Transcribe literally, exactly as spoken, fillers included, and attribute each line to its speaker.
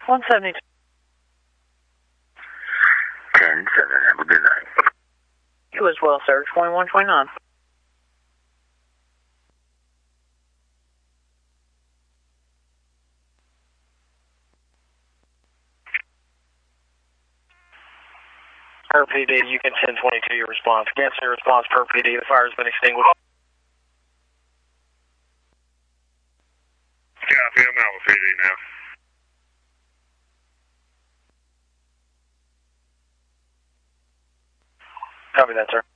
Speaker 1: one seventy-two.
Speaker 2: ten seven, have a good night.
Speaker 1: You as well, sir. twenty-one twenty-nine. Per P D, you can ten twenty-two your response. Cancel your response per P D. The fire has been extinguished.
Speaker 2: Copy, I'm out with P D now.
Speaker 1: Copy that, sir.